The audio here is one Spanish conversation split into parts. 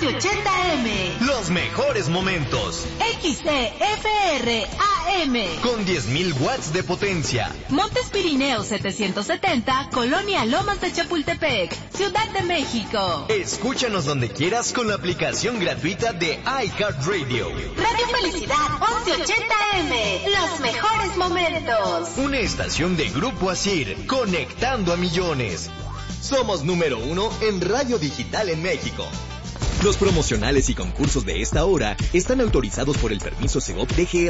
1180M. Los mejores momentos. XCFR AM. Con 10.000 watts de potencia. Montes Pirineos 770, Colonia Lomas de Chapultepec, Ciudad de México. Escúchanos donde quieras con la aplicación gratuita de iHeartRadio. Radio Felicidad 1180M. Los mejores momentos. Una estación de Grupo Asir, conectando a millones. Somos número 1 en radio digital en México. Los promocionales y concursos de esta hora están autorizados por el permiso Segov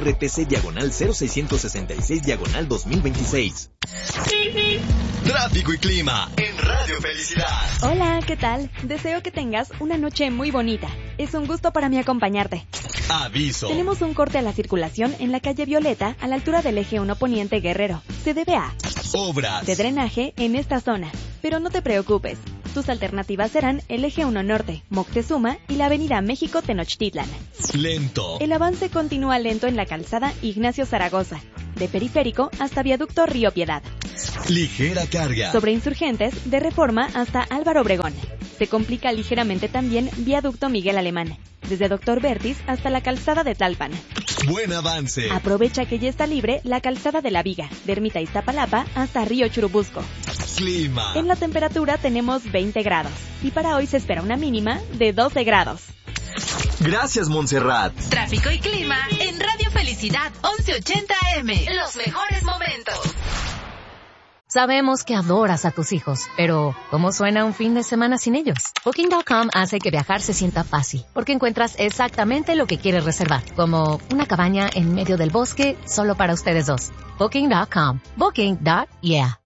DGRTC/00666/2026. Tráfico y clima en Radio Felicidad. Hola, ¿qué tal? Deseo que tengas una noche muy bonita. Es un gusto para mí acompañarte. Aviso. Tenemos un corte a la circulación en la calle Violeta a la altura del eje 1 Poniente Guerrero. Se debe a obras de drenaje en esta zona. Pero no te preocupes. Tus alternativas serán el eje 1 Norte, Moctezuma y la avenida México-Tenochtitlan. Lento. El avance continúa lento en la calzada Ignacio Zaragoza, de Periférico hasta Viaducto Río Piedad. Ligera carga. Sobre Insurgentes, de Reforma hasta Álvaro Obregón. Se complica ligeramente también Viaducto Miguel Alemán, desde Doctor Vertis hasta la calzada de Tlalpan. Buen avance. Aprovecha que ya está libre la calzada de la Viga, de Ermita Iztapalapa hasta Río Churubusco. Clima. En la temperatura tenemos 20 grados y para hoy se espera una mínima de 12 grados. Gracias, Montserrat. Tráfico y clima en Radio Felicidad 1180M. Los mejores momentos. Sabemos que adoras a tus hijos, pero ¿cómo suena un fin de semana sin ellos? Booking.com hace que viajar se sienta fácil, porque encuentras exactamente lo que quieres reservar, como una cabaña en medio del bosque solo para ustedes dos. Booking.com. Booking.yeah.